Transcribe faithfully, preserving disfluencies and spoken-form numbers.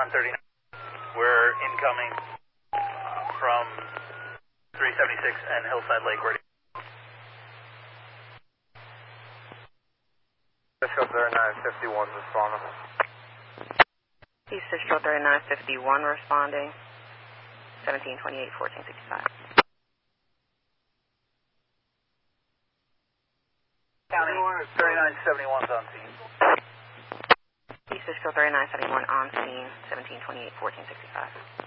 on thirty-nine. We're incoming from three seventy-six and Hillside Lake. Ready. Cisco thirty-nine fifty-one responding. East Cisco thirty-nine fifty-one responding. seventeen twenty-eight, fourteen sixty-five. County thirty-nine seventy-one's on scene. East Cisco thirty-nine seventy-one on scene. seventeen twenty-eight, fourteen sixty-five.